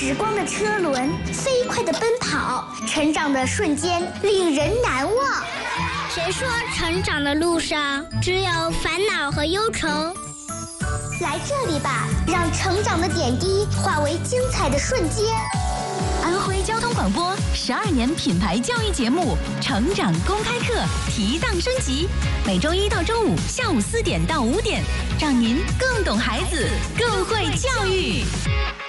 时光的车轮飞快地奔跑，成长的瞬间令人难忘。 谁说成长的路上只有烦恼和忧愁？ 来这里吧，让成长的点滴化为精彩的瞬间。 安徽交通广播12年品牌教育节目《成长公开课》提档升级，每周一到周五下午4点到5点，让您更懂孩子，更会教育。